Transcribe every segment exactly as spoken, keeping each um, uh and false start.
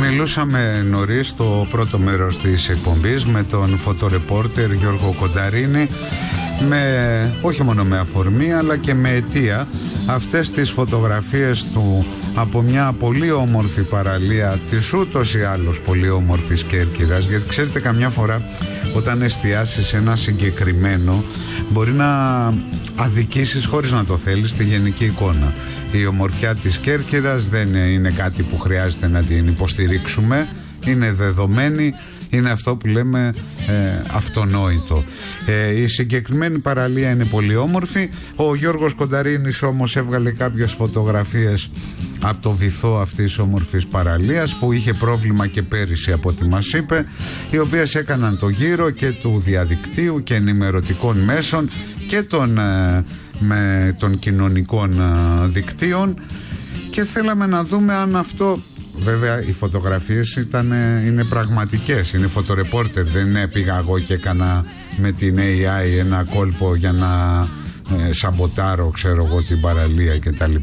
Μιλούσαμε νωρίς στο πρώτο μέρος της εκπομπής με τον φωτορεπόρτερ Γιώργο Κονταρίνη, με, όχι μόνο με αφορμή αλλά και με αιτία αυτές τις φωτογραφίες του από μια πολύ όμορφη παραλία της ούτως ή άλλως πολύ όμορφης Κέρκυρας. Γιατί ξέρετε, καμιά φορά όταν εστιάσεις σε ένα συγκεκριμένο μπορεί να αδικήσεις χωρίς να το θέλεις τη γενική εικόνα. Η ομορφιά της Κέρκυρας δεν είναι κάτι που χρειάζεται να την υποστηρίξουμε, είναι δεδομένη. Είναι αυτό που λέμε ε, αυτονόητο. Ε, η συγκεκριμένη παραλία είναι πολύ όμορφη. Ο Γιώργος Κονταρίνης όμως έβγαλε κάποιες φωτογραφίες από το βυθό αυτής της όμορφης παραλίας, που είχε πρόβλημα και πέρυσι από ό,τι μας είπε, οι οποίες έκαναν το γύρο και του διαδικτύου και ενημερωτικών μέσων και των, ε, με, των κοινωνικών ε, δικτύων, και θέλαμε να δούμε αν αυτό... Βέβαια οι φωτογραφίες ήταν, είναι πραγματικές, είναι φωτορεπόρτερ, δεν πήγα εγώ και έκανα με την έι άι ένα κόλπο για να ε, σαμποτάρω ξέρω εγώ την παραλία κτλ.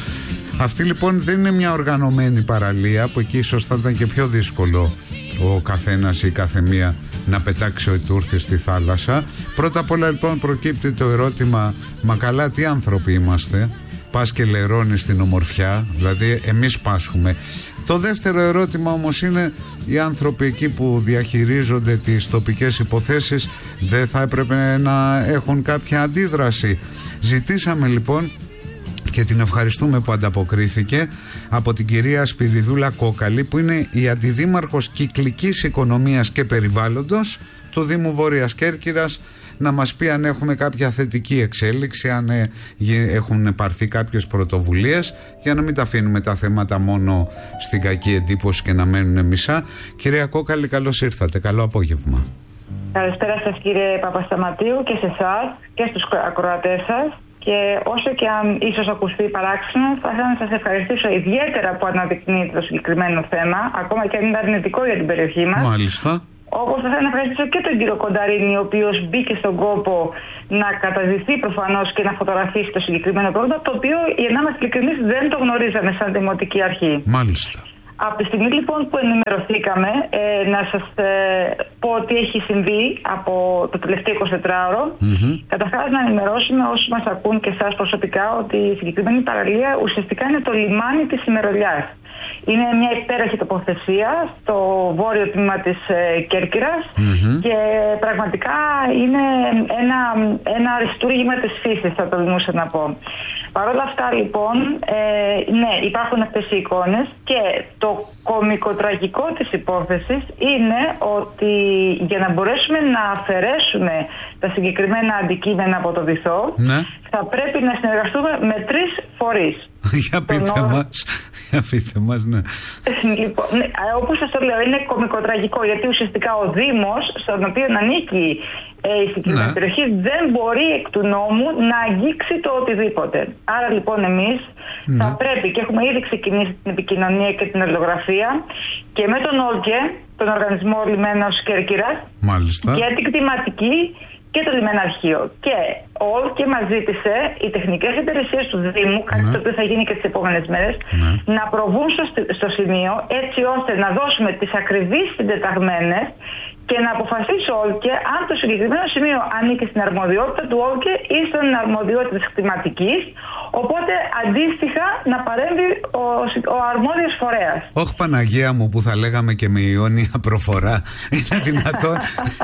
Αυτή λοιπόν δεν είναι μια οργανωμένη παραλία, που εκεί ίσως θα ήταν και πιο δύσκολο ο καθένας ή η καθεμία να πετάξει ό,τι του ήρθε στη θάλασσα. Πρώτα απ' όλα λοιπόν προκύπτει το ερώτημα, μα καλά τι άνθρωποι είμαστε, πας και λερώνεις την ομορφιά, δηλαδή εμείς πάσχουμε. Το δεύτερο ερώτημα όμως είναι, οι άνθρωποι εκεί που διαχειρίζονται τις τοπικές υποθέσεις δεν θα έπρεπε να έχουν κάποια αντίδραση? Ζητήσαμε λοιπόν, και την ευχαριστούμε που ανταποκρίθηκε, από την κυρία Σπυριδούλα Κόκαλη, που είναι η αντιδήμαρχος κυκλικής οικονομίας και περιβάλλοντος του Δήμου Βόρειας Κέρκυρας, να μας πει αν έχουμε κάποια θετική εξέλιξη, αν ε, έχουν πάρθει κάποιες πρωτοβουλίες, για να μην τα αφήνουμε τα θέματα μόνο στην κακή εντύπωση και να μένουν μισά. Κυρία Κόκαλη, καλώς ήρθατε, καλό απόγευμα. Καλησπέρα σας κύριε Παπασταματίου, και σε εσάς και στους ακροατές σας, και όσο και αν ίσως ακουστεί παράξενο, θα ήθελα να σας ευχαριστήσω ιδιαίτερα που αναδεικνύετε το συγκεκριμένο θέμα, ακόμα και αν είναι αρνητικό για την περιοχή μας. Μάλιστα. Όπως θα ήθελα να ευχαριστήσω και τον κύριο Κονταρίνη, ο οποίος μπήκε στον κόπο να καταδυθεί προφανώς και να φωτογραφίσει το συγκεκριμένο πρόβλημα, το οποίο, για να είμαστε ειλικρινείς, δεν το γνωρίζαμε σαν δημοτική αρχή. Μάλιστα. Από τη στιγμή λοιπόν που ενημερωθήκαμε, ε, να σας ε, πω ότι έχει συμβεί από το τελευταίο εικοσιτετράωρο. Mm-hmm. Καταρχάς να ενημερώσουμε όσους μας ακούν και εσάς προσωπικά ότι η συγκεκριμένη παραλία ουσιαστικά είναι το λιμάνι της Ημερολιάς. Είναι μια υπέροχη τοποθεσία στο βόρειο τμήμα της ε, Κέρκυρας, mm-hmm. και πραγματικά είναι ένα, ένα αριστούργημα της φύσης, θα το δημούσα να πω. Παρ' όλα αυτά λοιπόν, ε, ναι, υπάρχουν αυτές οι εικόνες, και το κωμικοτραγικό της υπόθεσης είναι ότι για να μπορέσουμε να αφαιρέσουμε τα συγκεκριμένα αντικείμενα από το βυθό, ναι, θα πρέπει να συνεργαστούμε με τρεις φορείς. Για πείτε Τον... μας, για πείτε μας, ναι. Λοιπόν, ναι, όπως σας το λέω, είναι κωμικοτραγικό, γιατί ουσιαστικά ο Δήμος, στον οποίο ανήκει ε, η συγκεκριμένη ναι. περιοχή, δεν μπορεί εκ του νόμου να αγγίξει το οτιδήποτε. Άρα λοιπόν εμείς ναι. θα πρέπει, και έχουμε ήδη ξεκινήσει την επικοινωνία και την αλληλογραφία, και με τον ΟΛΚΕ, τον Οργανισμό Λιμένος Κέρκυρας, και την κτηματική και το λιμεναρχείο. Και ο ΟΛΚΕ μας ζήτησε οι τεχνικές υπηρεσίες του Δήμου, κάτι ναι. το οποίο θα γίνει και τις επόμενες μέρες, ναι. να προβούν στο, στο σημείο, έτσι ώστε να δώσουμε τις ακριβείς συντεταγμένες και να αποφασίσει ο ΟΛΚΕ αν το συγκεκριμένο σημείο ανήκει στην αρμοδιότητα του ΟΛΚΕ ή στην αρμοδιότητα της κτηματικής, οπότε αντίστοιχα να παρέμβει ο, ο αρμόδιος φορέας. Όχι Παναγία μου, που θα λέγαμε και με ιόνια προφορά. Είναι δυνατόν?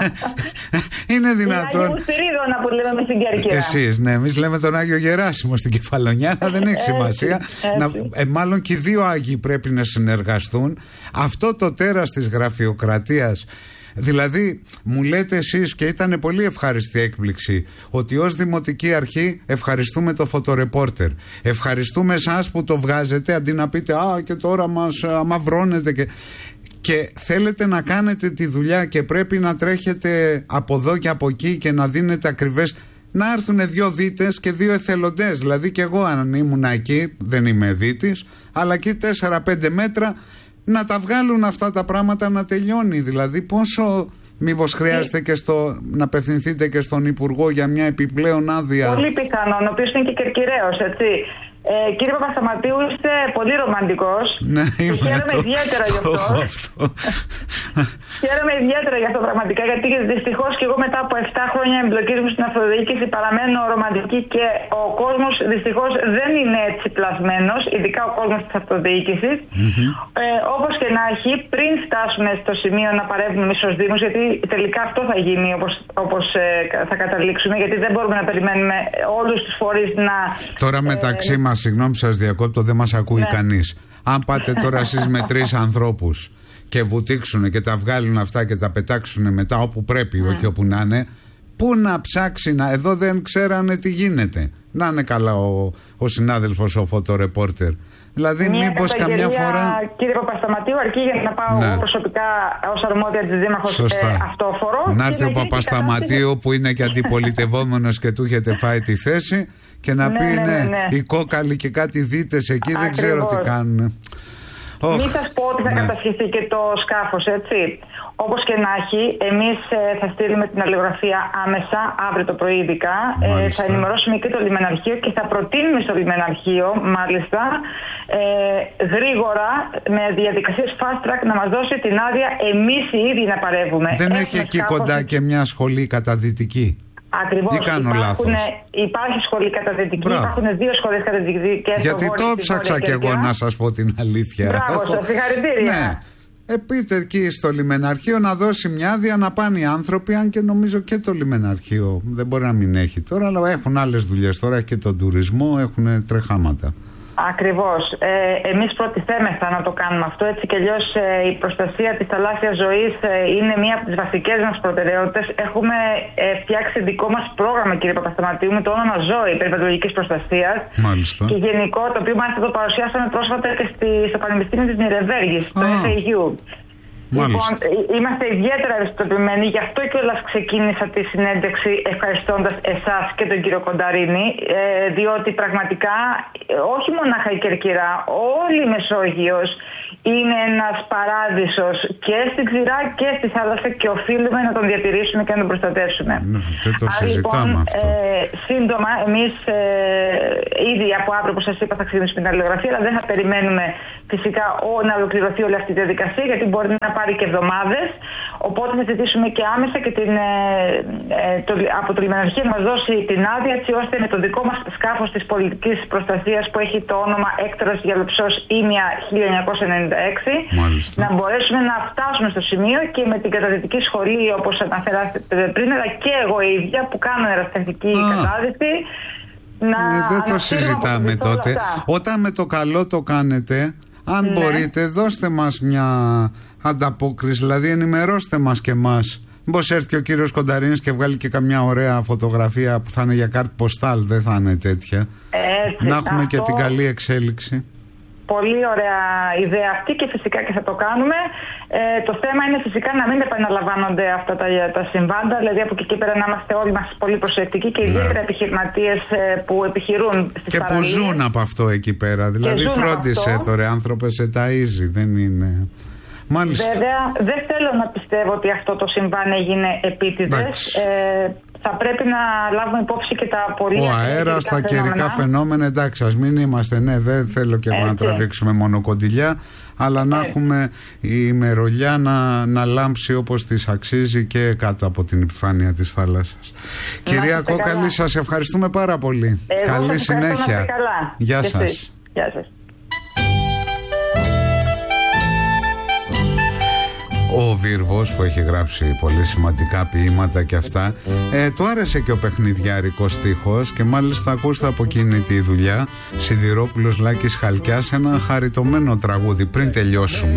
Είναι δυνατόν? Είναι Άγιο Σπυρίδωνα που λέμε στην Κέρκυρα. Εσείς, ναι, εμείς λέμε τον Άγιο Γεράσιμο στην Κεφαλονιά, δεν έχει σημασία. Έτσι, να, ε, μάλλον και οι δύο Άγιοι πρέπει να συνεργαστούν. Αυτό το τέρας της γραφειοκρατίας. Δηλαδή μου λέτε εσείς, και ήταν πολύ ευχάριστη έκπληξη, ότι ως Δημοτική Αρχή ευχαριστούμε το φωτορεπόρτερ, ευχαριστούμε εσάς που το βγάζετε, αντί να πείτε α και τώρα μας αμαυρώνετε και... και θέλετε να κάνετε τη δουλειά και πρέπει να τρέχετε από εδώ και από εκεί και να δίνετε ακριβές, να έρθουν δύο δίτες και δύο εθελοντές. Δηλαδή και εγώ αν ήμουν εκεί, δεν είμαι δίτης, αλλά εκεί τέσσερα πέντε μέτρα να τα βγάλουν αυτά τα πράγματα, να τελειώνει. Δηλαδή πόσο, μήπως χρειάζεται και στο, να απευθυνθείτε και στον Υπουργό για μια επιπλέον άδεια? Πολύ πιθανόν, ο οποίος είναι και κερκυραίος, έτσι. Ε, κύριε Παπασταματίου, είστε πολύ ρομαντικός. Ναι, είμαι. Χαίρομαι το, ιδιαίτερα το, γι' αυτό. αυτό. Χαίρομαι ιδιαίτερα γι' αυτό πραγματικά, γιατί δυστυχώς και εγώ μετά από επτά χρόνια εμπλοκής μου στην αυτοδιοίκηση παραμένω ρομαντική και ο κόσμος δυστυχώς δεν είναι έτσι πλασμένος, ειδικά ο κόσμος της αυτοδιοίκησης. Mm-hmm. Ε, όπως και να έχει, πριν φτάσουμε στο σημείο να παρεύουμε εμείς ως Δήμος, γιατί τελικά αυτό θα γίνει όπως, όπως ε, θα καταλήξουμε, γιατί δεν μπορούμε να περιμένουμε όλους τους φορείς να. Τώρα μεταξύ ε, μας, συγγνώμη σας διακόπτω, δεν μας ακούει ναι. κανείς. Αν πάτε τώρα εσείς με τρεις ανθρώπους και βουτήξουν και τα βγάλουν αυτά και τα πετάξουν μετά όπου πρέπει, mm. όχι όπου να είναι, πού να ψάξει να. Εδώ δεν ξέρανε τι γίνεται. Να είναι καλά ο, ο συνάδελφος, ο φωτορεπόρτερ. Δηλαδή, μήπως καμιά φορά. Κύριε Παπασταματίου, αρκεί για να πάω ναι. προσωπικά ως αρμόδια της Δήμαρχος ε, αυτόφορο. Να έρθει ο Παπασταματίου που είναι και αντιπολιτευόμενος και του έχετε φάει τη θέση και να ναι, πει ναι, ναι, ναι, οι κόκαλοι και κάτι δίτες εκεί. Ακριβώς. Δεν ξέρω τι κάνουν. Oh, μην σας πω ότι θα ναι. κατασχεθεί και το σκάφος, έτσι. Όπως και να έχει, εμείς ε, θα στείλουμε την αλληλογραφία άμεσα, αύριο το πρωί ειδικά. Ε, θα ενημερώσουμε και το λιμεναρχείο και θα προτείνουμε στο λιμεναρχείο, μάλιστα, ε, γρήγορα, με διαδικασίες fast track, να μας δώσει την άδεια εμείς οι ίδιοι να παρεύουμε. Δεν Έχουμε έχει εκεί κοντά και μια σχολή καταδυτική? Ακριβώς. Υπάρχουν, υπάρχει σχολή καταδυτική, Μπράβο. υπάρχουν δύο σχολές καταδυτικές. Γιατί το ψάξα κι εγώ να σας πω την αλήθεια. Μπράβο σας, συγχαρητήρια. Ναι. Ε, πείτε εκεί στο λιμεναρχείο να δώσει μια άδεια να πάνε οι άνθρωποι, αν και νομίζω και το λιμεναρχείο δεν μπορεί να μην έχει τώρα, αλλά έχουν άλλες δουλειές τώρα, και τον τουρισμό, έχουν τρεχάματα. Ακριβώς. Ε, εμείς προτιθέμεθα να το κάνουμε αυτό. Έτσι κι αλλιώς ε, η προστασία της θαλάσσιας ζωής ε, είναι μία από τις βασικές μας προτεραιότητες. Έχουμε ε, φτιάξει δικό μας πρόγραμμα, κύριε Παπασταματίου, με το όνομα Ζωή περιβαλλοντικής προστασίας. Μάλιστα. Και γενικό, το οποίο μάλιστα το παρουσιάσαμε πρόσφατα και στη, στο Πανεπιστήμιο της Νιρεμβέργης, το εφ έι γιου. Λοιπόν, είμαστε ιδιαίτερα ευαισθητοποιημένοι, γι' αυτό κιόλας ξεκίνησα τη συνέντευξη ευχαριστώντας εσάς και τον κύριο Κονταρίνη, ε, διότι πραγματικά όχι μονάχα η Κερκυρά, όλη η Μεσόγειος είναι ένας παράδεισος και στην ξηρά και στη θάλασσα και οφείλουμε να τον διατηρήσουμε και να τον προστατεύσουμε. Ναι, δεν το συζητάμε λοιπόν, αυτό. Ε, σύντομα, εμείς ε, ήδη από αύριο, όπως σας είπα, θα ξεκινήσουμε την αλληλογραφία, αλλά δεν θα περιμένουμε φυσικά ο, να ολοκληρωθεί όλη αυτή η διαδικασία, γιατί μπορεί να πάρει και εβδομάδες. Οπότε θα ζητήσουμε και άμεσα και την, ε, ε, το, από το λιμεναρχείο να μας δώσει την άδεια, έτσι ώστε με το δικό μας σκάφος της πολιτικής προστασίας που έχει το όνομα Έκτορας Γυαλοψός Ήμια χίλια εννιακόσια ενενήντα έξι, Μάλιστα. να μπορέσουμε να φτάσουμε στο σημείο και με την καταδυτική σχολή, όπως αναφέρατε πριν, αλλά και εγώ η ίδια που κάνω ερασιτεχνική κατάδυση. Να ε, δεν το συζητάμε τότε. Όταν με το καλό το κάνετε, αν ναι. μπορείτε, δώστε μας μια ανταπόκριση, δηλαδή ενημερώστε μας και εμάς. Μήπως έρθει και ο κύριος Κονταρίνης και βγάλει και καμιά ωραία φωτογραφία που θα είναι για κάρτη ποστάλ, δεν θα είναι τέτοια. Έτσι, να έχουμε αυτό... και την καλή εξέλιξη. Πολύ ωραία ιδέα αυτή και φυσικά και θα το κάνουμε. Ε, το θέμα είναι φυσικά να μην επαναλαμβάνονται αυτά τα, τα συμβάντα, δηλαδή από εκεί και πέρα να είμαστε όλοι μας πολύ προσεκτικοί και ιδιαίτερα επιχειρηματίες ε, που επιχειρούν στις και παραλίες. Και που ζουν από αυτό εκεί πέρα. Δηλαδή φρόντισε το ρε άνθρωπε, σε ταΐζει, δεν είναι... Μάλιστα. Βέβαια, δεν θέλω να πιστεύω ότι αυτό το συμβάν έγινε επίτηδες. Ε, θα πρέπει να λάβουμε υπόψη και τα πολύ. Ο αέρας, τα καιρικά φαινόμενα, εντάξει, ας μην είμαστε, ναι, δεν θέλω και εγώ να τραβήξουμε μόνο κοντιλιά, αλλά να Έτσι. έχουμε η ημερολιά να, να λάμψει όπως της αξίζει και κάτω από την επιφάνεια της θάλασσας. Να Κυρία Κόκαλη, καλά. Σας ευχαριστούμε πάρα πολύ. Εγώ Καλή συνέχεια. Γεια σας. Γεια σας. Ο Βίρβος που έχει γράψει πολύ σημαντικά ποίηματα και αυτά, ε, του άρεσε και ο παιχνιδιάρικος στίχος και μάλιστα ακούστε από εκείνη τη δουλειά Σιδηρόπουλος Λάκης Χαλκιάς ένα χαριτωμένο τραγούδι πριν τελειώσουμε.